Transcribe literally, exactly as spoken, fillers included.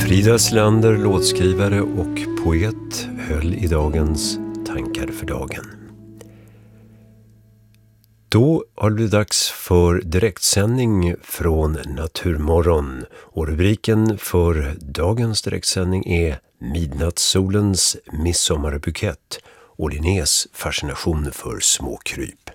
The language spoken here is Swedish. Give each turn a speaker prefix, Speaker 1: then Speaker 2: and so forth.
Speaker 1: Frida Slander, låtskrivare och poet, höll i dagens tankar för dagen. Då har det blivit dags för direktsändning från Naturmorgon, och rubriken för dagens direktsändning är Midnattssolens midsommarbukett och Linnés fascination för småkryp.